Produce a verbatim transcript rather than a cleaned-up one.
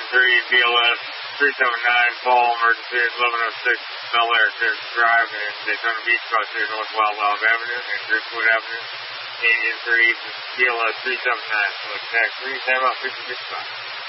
three, B L S three seven nine, call emergency at eleven oh six Bel Air Terrace Drive in Daytona Beach, across the North Wild Wild Avenue and Driftwood Avenue. Canadian three, B L S three seven nine, select tax three, time out fifty-six five.